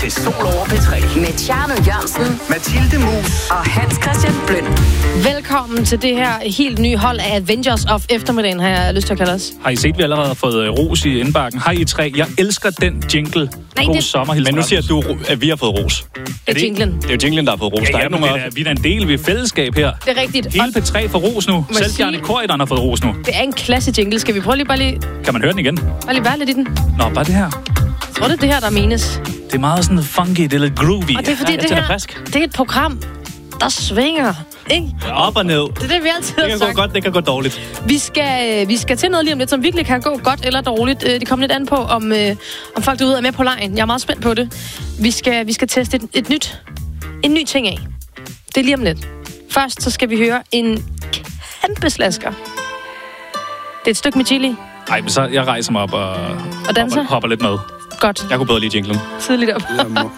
til Sol over P3. Med Tjarno Jørgensen, Mathilde Mus og Hans Christian Bløn. Velkommen til det her helt nye hold af Avengers of eftermiddagen, har jeg lyst til at kalde os. Har I set, vi allerede har fået ros i indbakken? Hej I tre. Jeg elsker den jingle. God sommerhilsen. Men nu siger du, at vi har fået ros. Det er jinglen. Det er jo jinglen, der har fået ros. Ja, vi er da en del ved fællesskab her. Det er rigtigt. Hele P3 får ros nu. Selv Bjarne Corydon har fået ros nu. Det er en klasse jingle. Skal vi prøve bare lige... Kan man høre den igen? Bare lige være lidt i den. Nå, bare det her. Jeg tror, det er det her, der menes. Det er meget sådan funky, det er lidt groovy. Og det er fordi, det her, det er et program, der svinger, ikke? Op og ned. Det er det, vi altid har sagt. Det kan gå godt, det kan gå dårligt. Vi skal til noget lige om lidt, som virkelig kan gå godt eller dårligt. Det kommer lidt an på, om folk derude er med på lejen. Jeg er meget spændt på det. Vi skal teste en ny ting af. Det er lige om lidt. Først så skal vi høre en kæmpe slasker. Det er et stykke med chili. Ej, men så jeg rejser mig op og danser? hopper lidt med. Godt. Jeg kunne bedre lide jinglen. Tidligt op. Lad mig